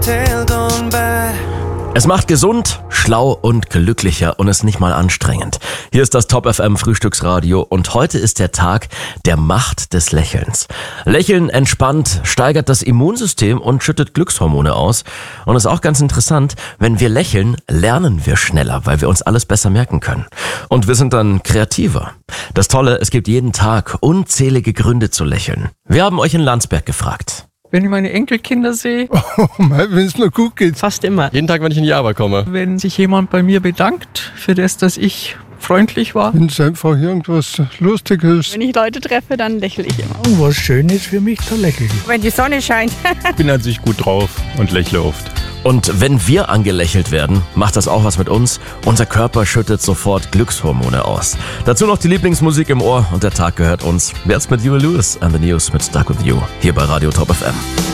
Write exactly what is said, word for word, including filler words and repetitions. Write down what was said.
tail gone by. Es macht gesund, schlau und glücklicher und ist nicht mal anstrengend. Hier ist das Top F M Frühstücksradio und heute ist der Tag der Macht des Lächelns. Lächeln entspannt, steigert das Immunsystem und schüttet Glückshormone aus. Und ist auch ganz interessant, wenn wir lächeln, lernen wir schneller, weil wir uns alles besser merken können. Und wir sind dann kreativer. Das Tolle, es gibt jeden Tag unzählige Gründe zu lächeln. Wir haben euch in Landsberg gefragt. Wenn ich meine Enkelkinder sehe, Oh, wenn es mir gut geht. fast immer. Jeden Tag, wenn ich in die Arbeit komme. Wenn sich jemand bei mir bedankt für das, dass ich freundlich war. Wenn es einfach irgendwas lustig ist. Wenn ich Leute treffe, dann lächle ich immer. Und was schön ist für mich, da lächle ich. Wenn die Sonne scheint. Ich bin an sich gut drauf und lächle oft. Und wenn wir angelächelt werden, macht das auch was mit uns. Unser Körper schüttet sofort Glückshormone aus. Dazu noch die Lieblingsmusik im Ohr und der Tag gehört uns. Jetzt mit Huey Lewis and the News mit Stuck With You hier bei Radio Top F M.